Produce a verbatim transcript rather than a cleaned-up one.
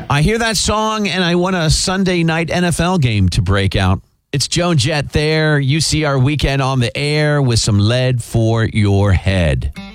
I hear that song and I want a Sunday night N F L game to break out. It's Joan Jett there. You see our weekend on the air with some lead for your head.